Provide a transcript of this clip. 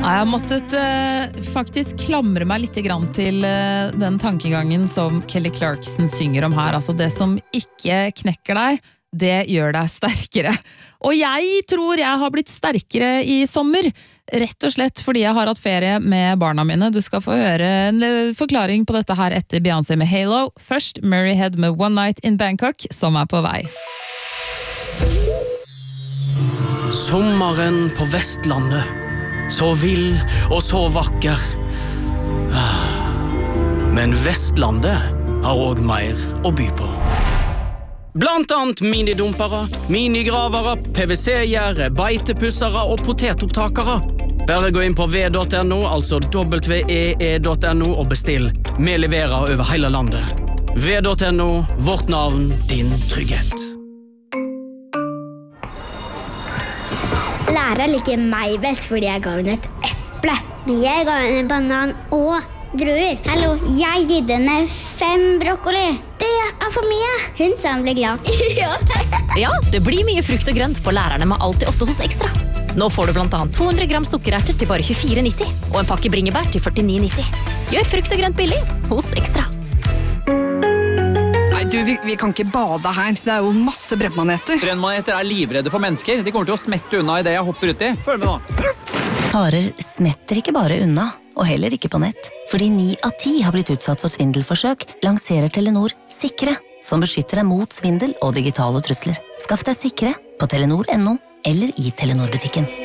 Jeg har måttet faktisk klamre meg litt grann til den tankegangen som Kelly Clarkson synger om her. Altså det som ikke knekker deg, det gjør deg sterkere. Og jeg tror jeg har blitt sterkere i sommer, rett og slett fordi jeg har hatt ferie med barna mine. Du skal få høre en forklaring på dette her etter Beyoncé med Halo. Først Murray Head med One Night in Bangkok, som er på vei. Sommeren på Vestlandet, så vill og så vakker. Men Vestlandet har også mer å by på. Blant annet minidumpere, minigravere, PVC-gjerde, beitepussere og potetopptakere. Bare gå inn på v.no, altså wee.no og bestill. Vi leverer over hele landet. v.no, vårt navn, din trygghet. Læreren liker meg best fordi jeg ga henne et eple. Men jeg ga henne en banan og druer. Hallo, jeg gitt henne 5 brokkoli. Det er for mye. Hun sa hun ble glad. Ja, det blir mye frukt og grønt på lærerne med Alltid 8 hos Ekstra. Nå får du blant annet 200 gram sukkererter til bare 24,90 og en pakke bringebær til 49,90. Gjør frukt og grønt billig hos Ekstra. Nei, du, vi kan ikke bade her. Det er jo masse brennmaneter. Brennmaneter er livredde for mennesker. De kommer til å smette unna i det jeg hopper ut i. Følg med nå. Farer smetter ikke bare unna, og heller ikke på nett. Fordi 9 av 10 har blitt utsatt for svindelforsøk, lanserer Telenor Sikre, som beskytter deg mot svindel og digitale trusler. Skaff deg Sikre på Telenor.no eller i Telenor-butikken.